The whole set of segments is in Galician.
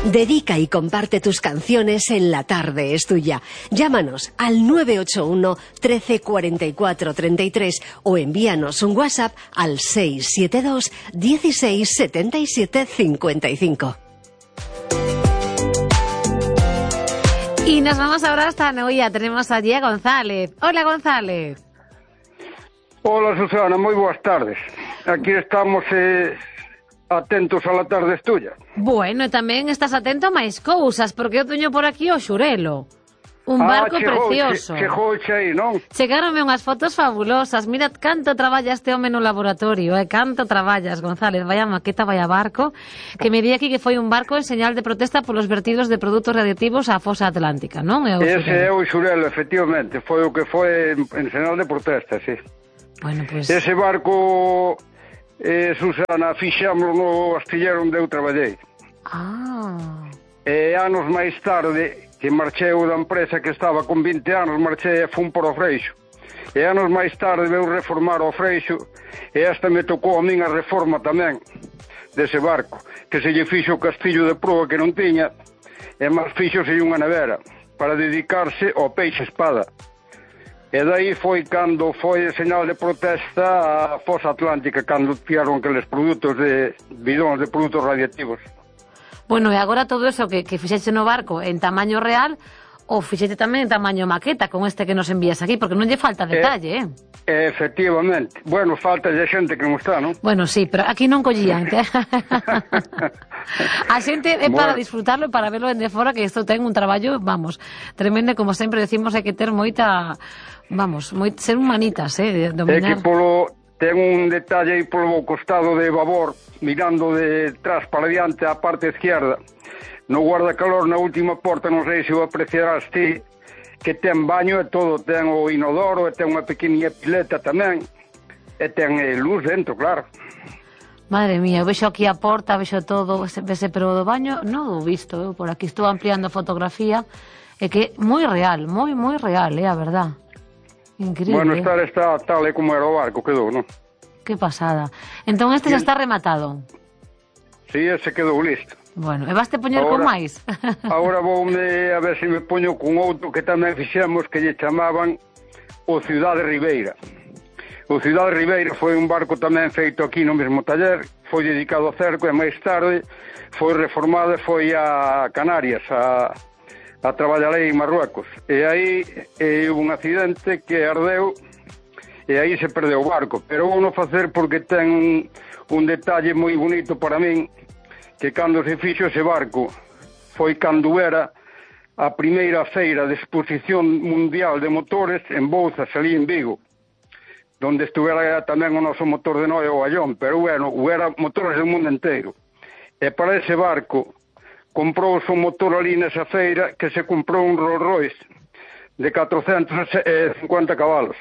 Dedica y comparte tus canciones en La Tarde es Tuya. Llámanos al 981 13 44 33 o envíanos un WhatsApp al 672 16 77 55. Y nos vamos ahora hasta Noia. Tenemos allí a González. Hola, González. Hola, Susana, moi boas tardes. Aquí estamos atentos a La Tarde es Tuya. Bueno, e tamén estás atento a máis cousas, porque eu teño por aquí o Xurelo. Un barco precioso. Chegou aí, non? Chegáronme unhas fotos fabulosas. Mira canto traballa este home no laboratorio, canto traballas, González. Vaya maqueta, vaya barco. Que me di aquí que foi un barco en señal de protesta polos vertidos de produtos radiactivos á fosa atlántica, non? Ese é o Xurelo, efectivamente. Foi o que foi en señal de protesta, sí. Bueno, pues... Ese barco, Susana, fixámoslo no astillero onde eu traballei. E anos máis tarde, que marchei da empresa que estaba con 20 anos, marchei e fun por o Freixo. E anos máis tarde veu reformar o Freixo e esta me tocou a min a reforma tamén dese barco, que se lle fixo o castillo de proa que non tiña e máis fixose unha nevera para dedicarse ao peixe espada. E dai foi cando foi señal de protesta a fosa atlántica, cando tiraron aqueles produtos de bidóns de produtos radiactivos. Bueno, e agora todo eso que fixeche no barco en tamaño real, ou fixeche tamén en tamaño maqueta con este que nos envías aquí, porque non lle falta detalle, Efectivamente. Bueno, falta de xente que non está, non? Bueno, sí, pero aquí non collían. A xente é para disfrutarlo e para verlo de fora, que isto ten un traballo, vamos, tremendo, como sempre decimos, hai que ter moita, vamos, ser humanitas, dominar. É que ten un detalle aí polo costado de babor, mirando de trás para diante á parte izquierda, no guardacalor na última porta, non sei se o apreciarás ti, que ten baño e todo, ten o inodoro e ten unha pequeniña pileta tamén e ten luz dentro, claro. Madre mía, vexo aquí a porta, vexo todo, pero do baño non o visto, por aquí estou ampliando a fotografía, e que moi real, moi real, a verdad. Increíble. Bueno, está tal e como era o barco, quedou, non? Que pasada. Entón este xa está rematado. Sí, ese quedou listo. Bueno, e vaste poñer con máis? Agora voume a ver se me poño con outro que tamén fixemos, que lle chamaban o Ciudade Ribeira. O Ciudade Ribeira foi un barco tamén feito aquí no mesmo taller, foi dedicado ao cerco e máis tarde foi reformado e foi a Canarias a traballar aí en Marruecos. E aí houve un accidente que ardeu e aí se perdeu o barco, pero vou non facer porque ten un detalle moi bonito para min, que cando se fixo ese barco foi cando era a primeira feira de exposición mundial de motores en Bouzas, ali en Vigo, donde estuvera tamén o noso motor de Noia, o Ayón, pero bueno, era motores do mundo inteiro. E para ese barco comprou o motor ali nesa feira, que se comprou un Rolls Royce de 450 cabalos.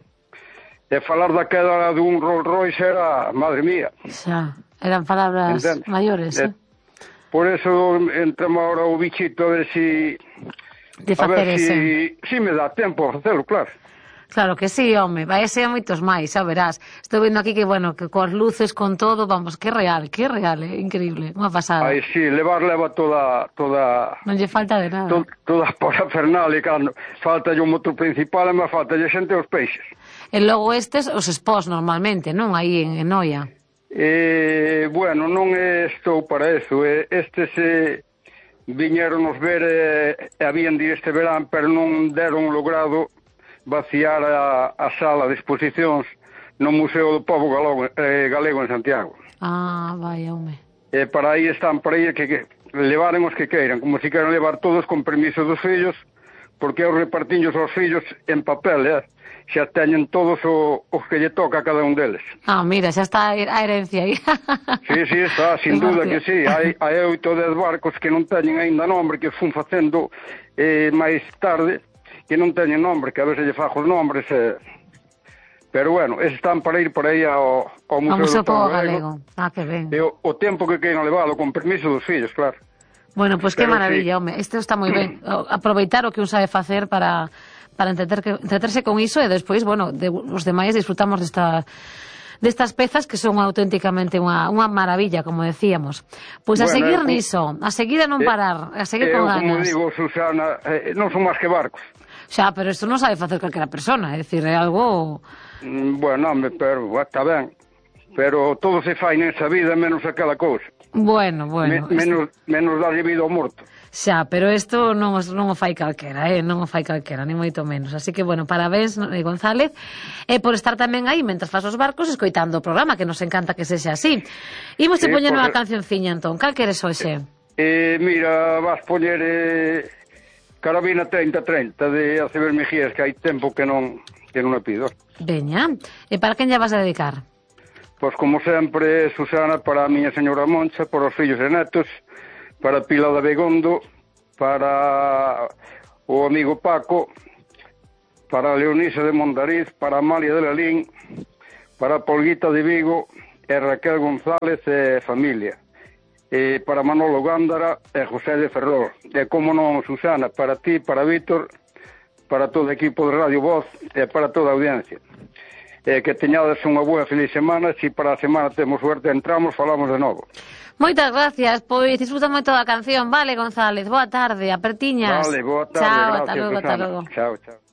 E falar da queda dun Rolls Royce era, madre mía. Xa, eran palabras maiores, Por eso entramos ahora o bichito a ver si... De facer ese. Si me dá tempo a facelo, claro. Claro que sí, home, vai ser moitos máis, xa verás. Estou vendo aquí que, bueno, que coas luces, con todo, vamos, que real, increíble, unha pasada. Ai, sí, leva toda... Non lle falta de nada. Toda a parafernalia, cando falta un motor principal, e máis falta lle xente os peixes. E logo estes, os expós normalmente, non? Aí en Noia. Bueno, non estou para eso. Estes viñeron nos ver e habían de este verán, pero non deron logrado vaciar a sala de exposicións no Museo do Pobo Galego en Santiago. Vai, home. E para aí están, para aí que levaren os que queiran, como se queiran levar todos con permiso dos fillos, porque eu repartiños aos fillos en papel, xa teñen todos os que lle toca a cada un deles. Mira, xa está a herencia aí. Sí, está, sin duda que sí. Hai 8 ou 10 barcos que non teñen aínda nombre, que fun facendo máis tarde, que non teñen nombre, que a veces lle fajo os nombres, pero bueno, están para ir por aí ao Museo do Pobo Galego. Que ben. E o tempo que queiran levalo, con permiso dos fillos, claro. Bueno, pois que maravilla, home, isto está moi ben. Aproveitar o que un sabe facer para entreterse con iso e despois, bueno, os demais disfrutamos destas pezas que son auténticamente unha maravilla, como decíamos. Pois a seguir niso, a seguir a non parar, a seguir con ganas. Como digo, Susana, non son máis que barcos. Xa, pero isto non sabe facer calquera persona, é dicir, é algo... Bueno, pero está ben. Pero todo se fai nesa vida menos aquela cousa. Bueno. Menos darlle vida ao morto. Xa, pero isto non o fai calquera, non o fai calquera, ni moito menos. Así que, bueno, parabéns, González, por estar tamén aí, mentres faz os barcos, escoitando o programa, que nos encanta que sexa así. Imos te poñer unha cancionciña, entón. Cal queres hoxe? Mira, vas poñer Carabina 3030 de Aceber Mejías, que hai tempo que non a pido. Veña, e para quen lla vas a dedicar? Pois como sempre, Susana, para a miña señora Moncha, para os fillos e netos, para Pilar de Begondo, para o amigo Paco, para Leonisa de Mondariz, para Amalia de Lalín, para Polguita de Vigo e Raquel González e familia, e para Manolo Gándara e José de Ferrol, e como non, Susana, para ti, para Víctor, para todo o equipo de Radio Voz e para toda a audiencia. Que teñades unha boa feliz semana. Si para a semana temos suerte entramos, falamos de novo. Moitas gracias, pois disfruta moito da canción, vale, González? Boa tarde, apertiñas. Vale, boa tarde, chao, gracias, ata logo. Chao.